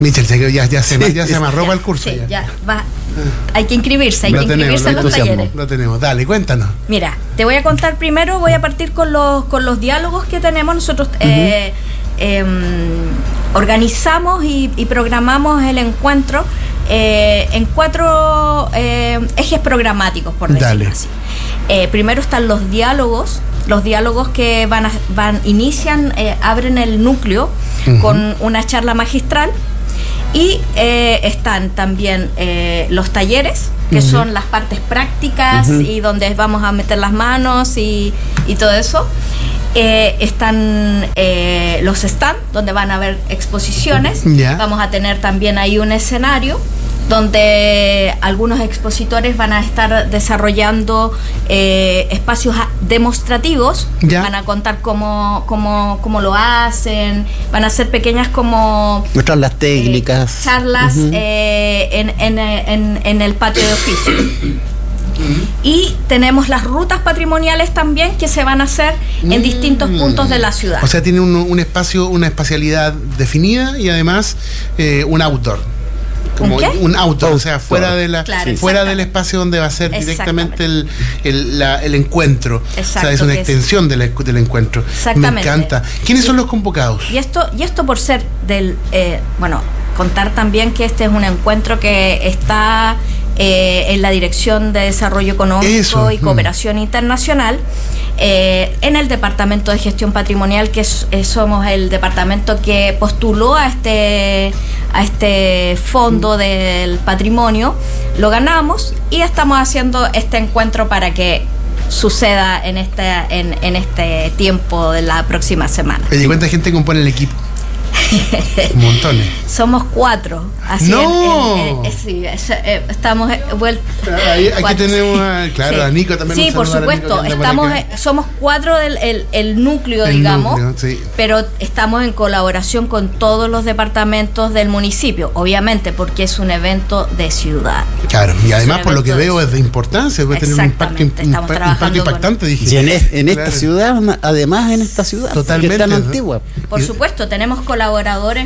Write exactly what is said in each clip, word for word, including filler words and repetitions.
Michel, ya, ya se, sí, ya se amarró para el curso. Sí, ya, ya va. Hay que inscribirse, hay lo que tenemos, inscribirse en los talleres. Lo tenemos, dale, cuéntanos. Mira, te voy a contar primero, voy a partir con los, con los diálogos que tenemos. Nosotros uh-huh. eh, eh, organizamos y, y programamos el encuentro eh, en cuatro eh, ejes programáticos, por decirlo así. Eh, primero están los diálogos, los diálogos que van, a, van inician, eh, abren el núcleo uh-huh. con una charla magistral. Y eh, están también eh, los talleres, que uh-huh. son las partes prácticas uh-huh. y donde vamos a meter las manos y, y todo eso. Eh, están eh, los stands, donde van a haber exposiciones. Yeah. Vamos a tener también ahí un escenario donde algunos expositores van a estar desarrollando eh, espacios demostrativos, ya. Van a contar cómo, cómo, cómo lo hacen, van a hacer pequeñas como... Muestran las técnicas. Eh, charlas uh-huh. eh, en, en, en, en el patio de oficio. Y tenemos las rutas patrimoniales también que se van a hacer en mm. distintos puntos de la ciudad. O sea, tiene un, un espacio, una espacialidad definida y además eh, un outdoor. Como ¿Un qué? Un auto, o sea, fuera de la claro, fuera del espacio donde va a ser directamente el, el, la, el encuentro. Exacto, o sea, es una extensión del, del encuentro. Exactamente. Me encanta. ¿Quiénes y, son los convocados? Y esto, y esto por ser del, eh, bueno, contar también que este es un encuentro que está eh, en la Dirección de Desarrollo Económico Eso. y Cooperación mm. Internacional. Eh, en el Departamento de Gestión Patrimonial, que es, eh, somos el departamento que postuló a este, a este fondo del patrimonio, lo ganamos y estamos haciendo este encuentro para que suceda en este, en, en este tiempo de la próxima semana. Oye, ¿cuánta gente compone el equipo? Montones. Somos cuatro. Así ¡No! En, en, en, sí, estamos vueltos. Ahí, aquí tenemos a, claro, sí. a Nico también. Sí, por supuesto. Estamos, somos cuatro del el, el núcleo, el digamos, núcleo, sí. pero estamos en colaboración con todos los departamentos del municipio, obviamente, porque es un evento de ciudad. Claro, y además por lo que veo es de importancia, puede tener un impacto, estamos un impacto impactante, dije. Y en, es, en claro. esta ciudad, además en esta ciudad, totalmente, que es tan antigua. Por supuesto, tenemos colaboraciones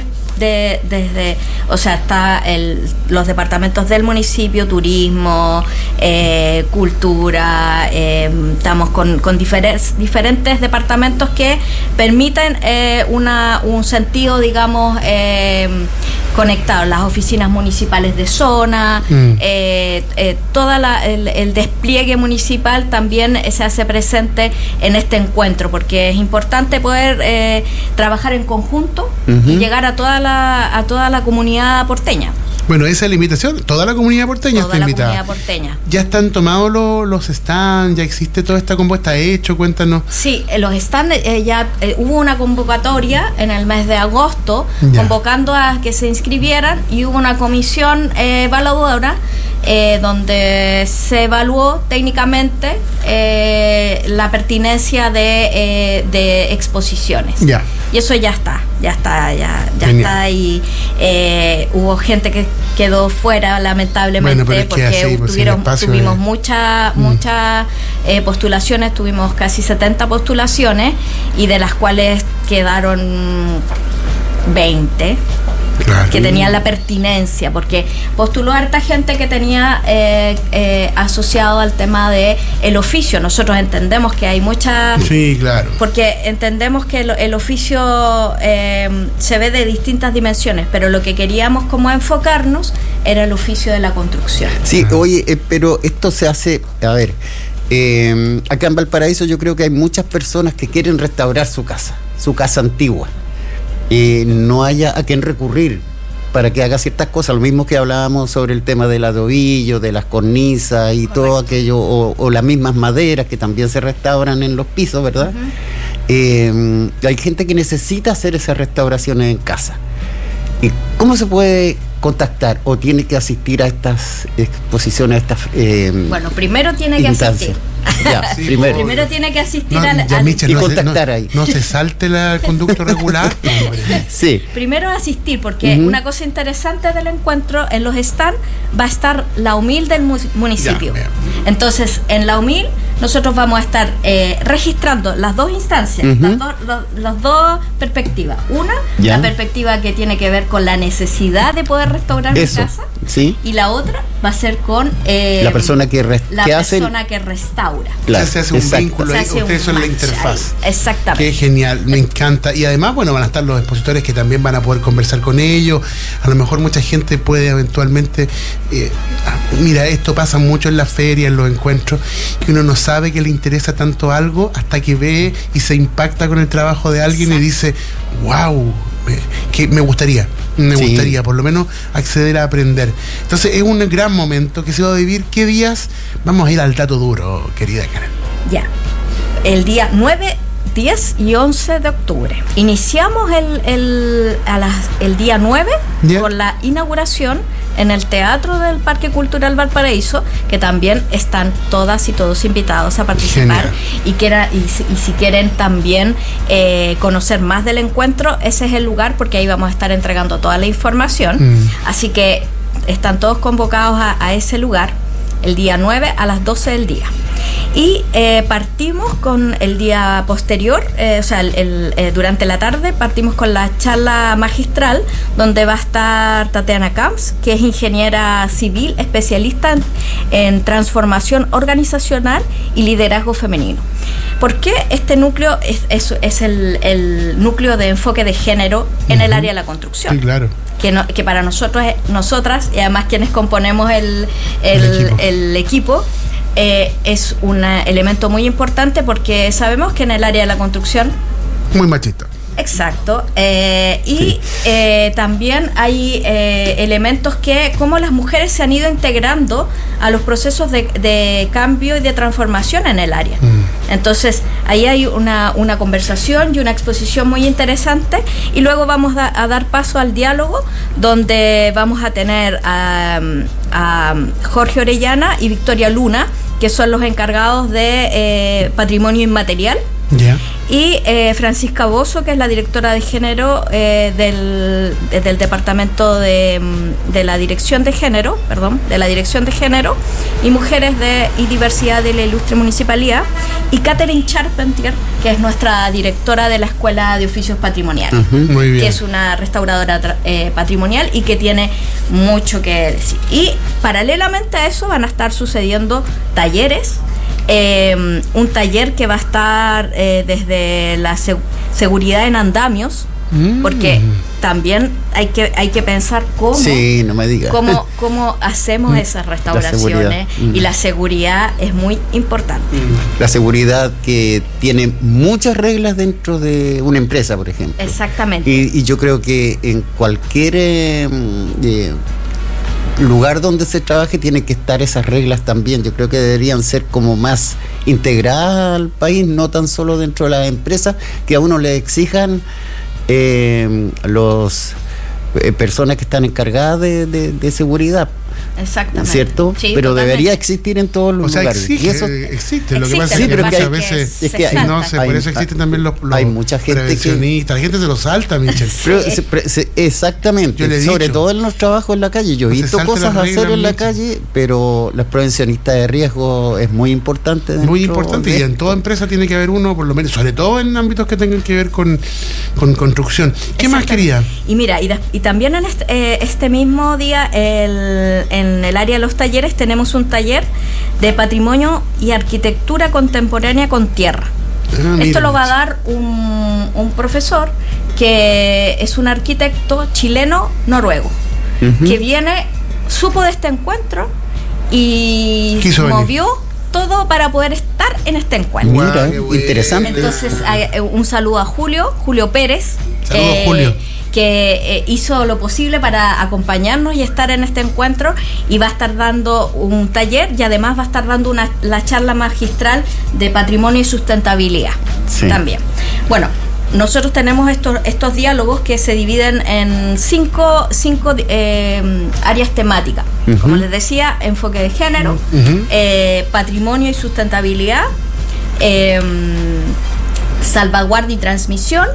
de desde, o sea, está el, los departamentos del municipio, turismo, eh, cultura, eh, estamos con, con diferentes, diferentes departamentos que permiten eh, una, un sentido, digamos, eh, conectado, las oficinas municipales de zona, mm. eh, eh, todo el, el despliegue municipal también se hace presente en este encuentro, porque es importante poder eh, trabajar en conjunto uh-huh. y llegar a toda la a toda la comunidad porteña. Bueno, esa es la invitación, toda la comunidad porteña toda está la invitada. Comunidad porteña. ¿Ya están tomados los, los stands? ¿Ya existe toda esta compuesta hecho? Cuéntanos. Sí, los stands, eh, ya eh, hubo una convocatoria en el mes de agosto, ya. convocando a que se inscribieran, y hubo una comisión eh, evaluadora eh, donde se evaluó técnicamente eh, la pertinencia de, eh, de exposiciones. Ya. Y eso ya está, ya está, ya, ya está ahí. Eh, hubo gente que quedó fuera, lamentablemente, bueno, es porque así, pues tuvieron, tuvimos es... muchas mm. muchas eh, postulaciones, tuvimos casi setenta postulaciones, y de las cuales quedaron veinte. Claro. Que tenían la pertinencia, porque postuló harta gente que tenía eh, eh, asociado al tema de el oficio. Nosotros entendemos que hay mucha... Sí, claro. Porque entendemos que el, el oficio eh, se ve de distintas dimensiones, pero lo que queríamos como enfocarnos era el oficio de la construcción. Sí, oye, eh, pero esto se hace... A ver, eh, acá en Valparaíso yo creo que hay muchas personas que quieren restaurar su casa, su casa antigua. Eh, no haya a quien recurrir para que haga ciertas cosas, lo mismo que hablábamos sobre el tema del adobillo, de las cornisas y Correcto. todo aquello, o, o las mismas maderas que también se restauran en los pisos, ¿verdad? Uh-huh. Eh, hay gente que necesita hacer esas restauraciones en casa. ¿Y cómo se puede contactar o tiene que asistir a estas exposiciones, a estas eh, bueno, primero tiene que asistir. Ya, Sí, primero. Primero tiene que asistir No, al, ya, al- Michel, Y no se- contactar no- ahí. No se salte la- el conducto regular. hombre. Sí. primero asistir, porque Ujú. una cosa interesante del encuentro, en los stands va a estar la U M I L del mu- municipio. Ya, bien. Entonces, en la U M I L nosotros vamos a estar eh, registrando las dos instancias, Ujú. las, dos, los- las dos perspectivas. Una, Ya. la perspectiva que tiene que ver con la necesidad de poder restaurar Eso. mi casa. Sí. Y la otra va a ser con eh, La persona que, res- la que hace. persona que restaura. Claro, se hace un exacto. vínculo Se ahí, hace ustedes un son la match interfaz. ahí. Exactamente. Qué genial, me encanta. Y además, bueno, van a estar los expositores que también van a poder conversar con ellos. A lo mejor mucha gente puede eventualmente, eh, mira, esto pasa mucho en la feria, en los encuentros, que uno no sabe que le interesa tanto algo hasta que ve y se impacta con el trabajo de alguien y dice, wow, me, que me gustaría, me Sí. gustaría por lo menos acceder a aprender. Entonces es un gran momento que se va a vivir. ¿Qué días? Vamos a ir al dato duro, querida Karen. Ya. El día nueve, diez y once de octubre. Iniciamos el, el, a las, el día nueve Ya. con la inauguración en el Teatro del Parque Cultural Valparaíso, que también están todas y todos invitados a participar. Y, quiera, y, si- y si quieren también eh, conocer más del encuentro, ese es el lugar, porque ahí vamos a estar entregando toda la información. Mm. Así que están todos convocados a, a ese lugar el día nueve a las doce del día. Y eh, partimos con el día posterior, eh, o sea, el, el, eh, durante la tarde partimos con la charla magistral, donde va a estar Tatiana Camps, que es ingeniera civil, especialista en, en transformación organizacional y liderazgo femenino. ¿Por qué este núcleo es, es, es el, el núcleo de enfoque de género en el área de la construcción? Sí, claro. Que, no, que para nosotros, nosotras, y además quienes componemos el, el, El equipo. el equipo, eh, es un elemento muy importante, porque sabemos que en el área de la construcción, Muy machista. exacto, eh, y Sí. eh, también hay eh, elementos que, como las mujeres se han ido integrando a los procesos de, de cambio y de transformación en el área. Mm. Entonces, ahí hay una, una conversación y una exposición muy interesante, y luego vamos a, a dar paso al diálogo, donde vamos a tener a, a Jorge Orellana y Victoria Luna, que son los encargados de eh, patrimonio inmaterial, Ya. y eh, Francisca Bozo, que es la directora de género eh, del, eh, del departamento de, mm, de la dirección de género, perdón, de la dirección de género y mujeres de, y diversidad de la ilustre municipalidad, y Catherine Charpentier, que es nuestra directora de la Escuela de Oficios Patrimoniales, Ujú. Muy bien. que es una restauradora tra- eh, patrimonial y que tiene mucho que decir. Y paralelamente a eso van a estar sucediendo talleres. Eh, un taller que va a estar eh, desde la seg- seguridad en andamios, Mm. porque también hay que hay que pensar cómo Sí, no me digas. cómo, cómo hacemos esas restauraciones, seguridad. Mm. y la seguridad es muy importante. La seguridad, que tiene muchas reglas dentro de una empresa, por ejemplo. Exactamente. Y, y yo creo que en cualquier eh, eh, lugar donde se trabaje tiene que estar esas reglas también. Yo creo que deberían ser como más integradas al país, no tan solo dentro de las empresas, que a uno le exijan eh, los eh, personas que están encargadas de, de- de seguridad, Exactamente. ¿cierto? Sí, Pero totalmente. debería existir en todos los O sea, lugares. exige, Y eso, existe. Lo que Existe, pasa Sí, es que pero que muchas hay- veces es que hay- no sé, por hay- eso existen también los, los hay mucha gente que- prevencionistas. La gente se lo salta, Michel. Pero se- pre- se- exactamente, Yo le he sobre dicho. todo en los trabajos en la calle. Yo he No se visto salte cosas las hacer reglas, en la Michel. calle, pero los prevencionistas de riesgo es muy importante. dentro Muy importante, de y en esto. toda empresa tiene que haber uno, por lo menos, sobre todo en ámbitos que tengan que ver con, con construcción. ¿Qué más, querida? Y mira, y, des- y también en este, eh, este mismo día, el- en el área de los talleres, tenemos un taller de patrimonio y arquitectura contemporánea con tierra. Ah, Esto mira, lo va a dar un, un profesor que es un arquitecto chileno-noruego, Ujú. que viene, supo de este encuentro y Quiso venir. movió todo para poder estar en este encuentro. Mira, Guau, qué bueno. interesante. Entonces, hay- eh, un saludo a Julio, Julio Pérez. Saludos, Julio. Que eh, hizo lo posible para acompañarnos y estar en este encuentro, y va a estar dando un taller, y además va a estar dando una, la charla magistral de patrimonio y sustentabilidad Sí. también. Bueno, nosotros tenemos estos, estos diálogos que se dividen en cinco, cinco eh, áreas temáticas. Uh-huh. Como les decía, enfoque de género, uh-huh. eh, patrimonio y sustentabilidad, eh, salvaguardia y transmisión,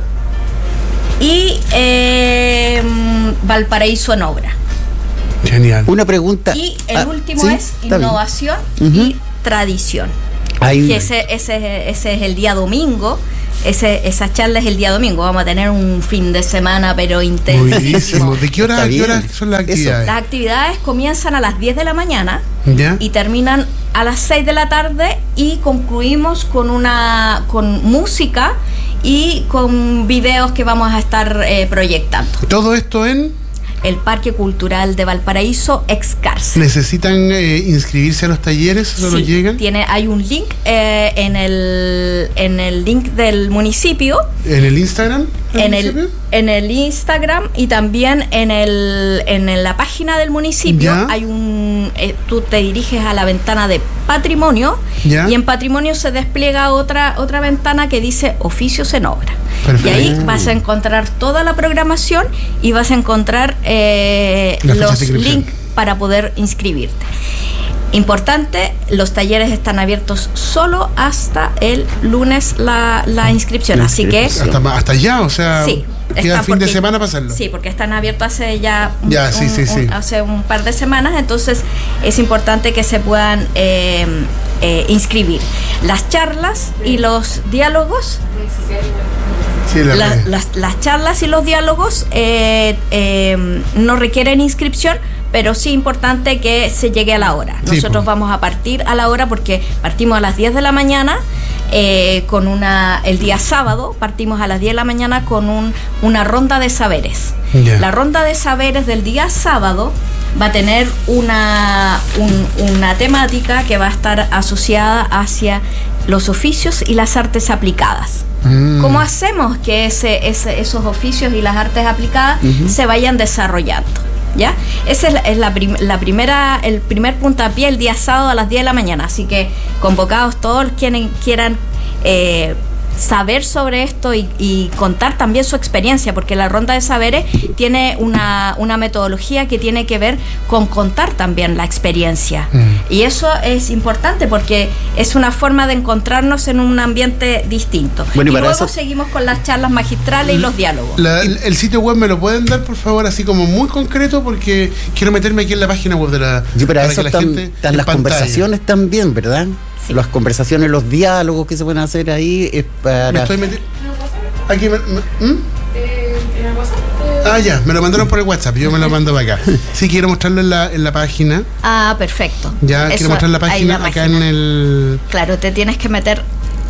y eh, Valparaíso en obra. Genial. Una pregunta. Y el ah, último ¿sí? es innovación uh-huh. y tradición. Ahí. Que ese, ese, ese es el día domingo. Ese, esa charla es el día domingo. Vamos a tener un fin de semana, pero intensísimo. ¿De qué hora, qué hora son las actividades? Las actividades comienzan a las diez de la mañana ¿Ya? y terminan a las seis de la tarde, y concluimos con una con música y con videos que vamos a estar eh, proyectando. ¿Todo esto en...? El Parque Cultural de Valparaíso, ex-cárcel. ¿Necesitan eh, inscribirse a los talleres? ¿Solo sí, llegan? Tiene, hay un link eh, en el en el link del municipio. ¿En el Instagram? En el, en el Instagram y también en el en la página del municipio. ¿Ya? Hay un eh, tú te diriges a la ventana de patrimonio. ¿Ya? Y en patrimonio se despliega otra otra ventana que dice oficios en obra. Perfecto. Y ahí vas a encontrar toda la programación y vas a encontrar eh, los links para poder inscribirte. Importante, los talleres están abiertos solo hasta el lunes la, la inscripción, así que... Hasta, hasta allá, o sea, sí, queda el fin porque, de semana para hacerlo. Sí, porque están abiertos hace ya, ya un, sí, sí, un, sí. hace un par de semanas, entonces es importante que se puedan eh, eh, inscribir. Las charlas y los diálogos... Sí, la la, las, las charlas y los diálogos eh, eh, no requieren inscripción, pero sí importante que se llegue a la hora. Nosotros sí, pues. vamos a partir a la hora porque partimos a las diez de la mañana eh, con una el día sábado partimos a las diez de la mañana con un, una ronda de saberes. Yeah. La ronda de saberes del día sábado va a tener una, un, una temática que va a estar asociada hacia los oficios y las artes aplicadas. Mm. ¿Cómo hacemos que ese, ese, esos oficios y las artes aplicadas uh-huh. se vayan desarrollando? ¿Ya? Ese es, la, es la, prim, la primera, el primer puntapié el día sábado a las diez de la mañana. Así que convocados todos quienes quieran eh, saber sobre esto y, y contar también su experiencia, porque la ronda de saberes tiene una, una metodología que tiene que ver con contar también la experiencia. Mm. Y eso es importante porque es una forma de encontrarnos en un ambiente distinto. Bueno, y, y luego eso... seguimos con las charlas magistrales y los diálogos. La, el, el sitio web me lo pueden dar, por favor, así como muy concreto, porque quiero meterme aquí en la página web de la... Y para, para eso que la gente están las pantalla. Conversaciones también, ¿verdad? Sí. Las conversaciones, los diálogos que se pueden hacer ahí es para... Me estoy metiendo... Aquí me... me ¿Mm? eh, ¿En el WhatsApp? Ah, ya, me lo mandaron por el WhatsApp, yo me lo mando para acá. Sí, quiero mostrarlo en la, en la página. Ah, perfecto. Ya, Eso, quiero mostrar la página la acá página. En el... Claro, te tienes que meter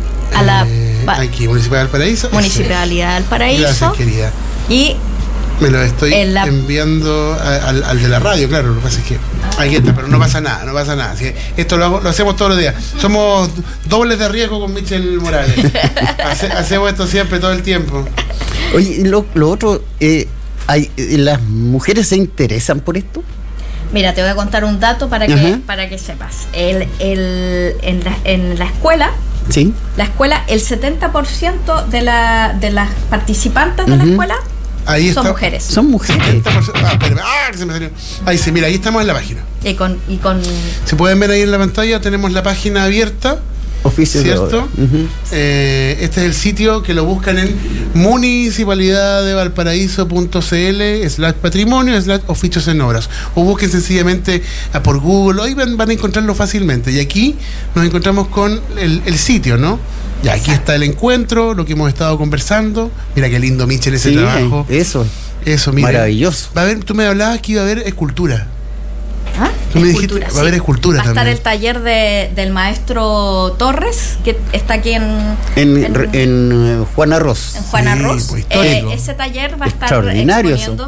a la... Eh, aquí, Municipalidad del Paraíso. Municipalidad del Paraíso. Gracias, querida. Y... Me lo estoy la... enviando a, al, al de la radio, claro, lo que pasa es que aquí está, pero no pasa nada, no pasa nada. Así esto lo, hago, lo hacemos todos los días. Somos dobles de riesgo con Michel Morales. Hace, hacemos esto siempre, todo el tiempo. Oye, lo, lo otro, eh, hay, ¿las mujeres se interesan por esto? Mira, te voy a contar un dato para que, uh-huh. para que sepas. El, el, en, la, en la escuela, ¿sí? La escuela, el setenta por ciento de, la, de las participantes de uh-huh. la escuela ahí son está. mujeres. Son mujeres. Ah, espérame. Ah, que se me salió. Ahí sí, mira, ahí estamos en la página. Y con, y con... Se pueden ver ahí en la pantalla, tenemos la página abierta. Oficio ¿cierto? Uh-huh. Eh, este es el sitio que lo buscan en municipalidad de valparaíso punto cl slash patrimonio slash oficios en obras, o busquen sencillamente a por Google, ahí van, van a encontrarlo fácilmente. Y aquí nos encontramos con el, el sitio, ¿no? Ya, aquí está el encuentro, lo que hemos estado conversando. Mira qué lindo, Michel, ese sí, trabajo. Eso. Eso, mira. Maravilloso. Va a haber, tú me hablabas que iba a haber escultura. ¿Ah? Tú me dijiste, va a haber escultura también. Va a estar también. el taller de, del maestro Torres, que está aquí en... En, en, en Juan Arroz. En Juan Arroz. Sí, pues, eh, ese taller va a estar exponiendo... Eso.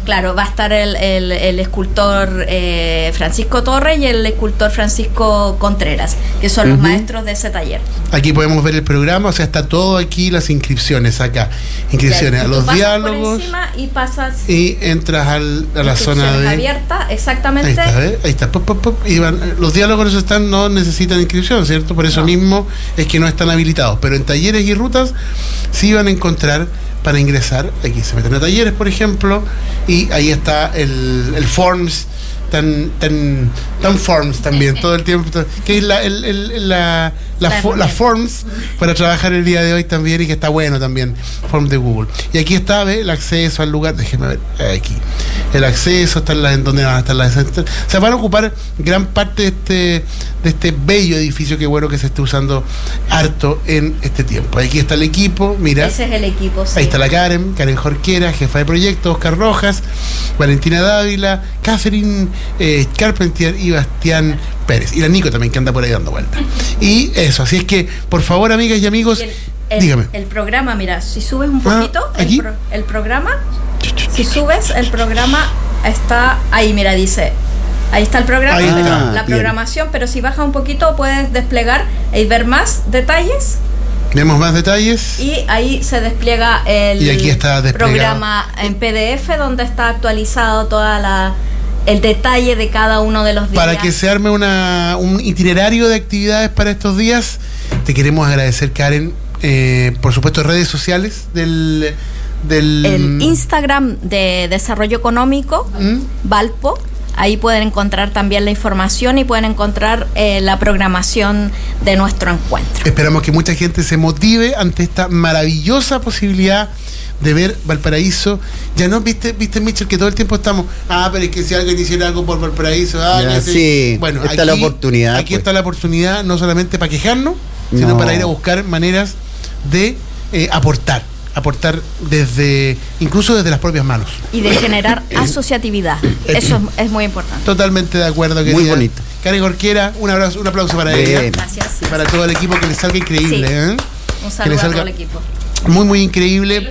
Claro, va a estar el, el, el escultor eh, Francisco Torres y el escultor Francisco Contreras, que son uh-huh. los maestros de ese taller. Aquí podemos ver el programa, o sea, está todo aquí, las inscripciones acá. Inscripciones a los diálogos. Por encima y pasas. Y entras al, a la zona de. abierta, exactamente. Ahí está, ¿eh? Ahí está. Pop, pop, pop, y van, los diálogos no, están, no necesitan inscripción, ¿cierto? Por eso no. mismo es que no están habilitados. Pero en talleres y rutas sí van a encontrar para ingresar. Aquí se meten a talleres, por ejemplo, y ahí está el, el Forms, tan tan tan Forms también, todo el tiempo, que es la, el, el, la, la, la, fo, la Forms para trabajar el día de hoy también, y que está bueno también, Forms de Google. Y aquí está, ¿ve? El acceso al lugar, déjeme ver, aquí, el acceso, están las, en donde van a estar las, o sea, van a ocupar gran parte de este, de este bello edificio, que bueno que se esté usando harto en este tiempo. Aquí está el equipo, mira. Ese es el equipo, sí. Ahí está la Karen, Karen Jorquera, jefa de proyecto, Oscar Rojas, Valentina Dávila, Catherine eh, Carpentier y Bastián Pérez. Y la Nico también, que anda por ahí dando vueltas. Y eso, así es que, por favor, amigas y amigos, y el, el, dígame. El programa, mira, si subes un poquito, ah, ¿aquí? El, pro, el programa, si subes, el programa está ahí, mira, dice... Ahí está el programa, está. Pero, Ah, la bien. programación, pero si baja un poquito puedes desplegar y ver más detalles. Vemos más detalles. Y ahí se despliega el Y aquí está desplegado. programa en P D F, donde está actualizado toda la el detalle de cada uno de los días. Para que se arme una, un itinerario de actividades para estos días, te queremos agradecer, Karen, eh, por supuesto, redes sociales del... del el Instagram de Desarrollo Económico, ¿Mm? Valpo. Ahí pueden encontrar también la información y pueden encontrar eh, la programación de nuestro encuentro. Esperamos que mucha gente se motive ante esta maravillosa posibilidad de ver Valparaíso. Ya no, viste, viste Mitchell, que todo el tiempo estamos, ah, pero es que si alguien hiciera algo por Valparaíso, ah, Ya, no sé. sí, Bueno, está aquí, la oportunidad, aquí pues. está la oportunidad, no solamente para quejarnos, sino No. para ir a buscar maneras de eh, aportar. aportar desde, incluso desde las propias manos. Y de generar asociatividad. Eso es, es muy importante. Totalmente de acuerdo, querida. Muy bonito. Karen Jorquera, un abrazo, un aplauso para Bien. ella. Gracias. Y para todo el equipo, que les salga increíble. Sí. ¿eh? Un Que les saludo a salga todo el equipo. muy, muy increíble.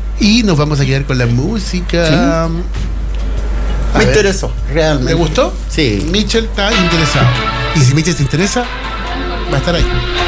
Y nos vamos a quedar con la música. Sí. A Me ver, interesó, realmente. ¿le gustó? Sí. Mitchell está interesado. Y si Mitchell se interesa, va a estar ahí.